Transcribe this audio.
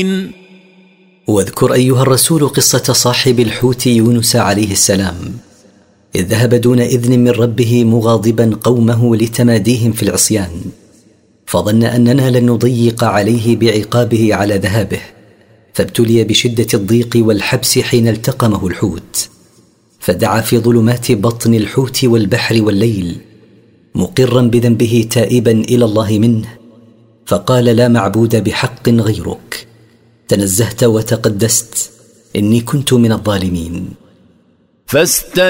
واذكر أيها الرسول قصة صاحب الحوت يونس عليه السلام، إذ ذهب دون إذن من ربه مغاضبا قومه لتماديهم في العصيان، فظن أننا لن نضيق عليه بعقابه على ذهابه، فابتلي بشدة الضيق والحبس حين التقمه الحوت، فدعا في ظلمات بطن الحوت والبحر والليل مقرا بذنبه تائبا إلى الله منه، فقال: لا معبود بحق غيرك، تنزهت وتقدست، إني كنت من الظالمين.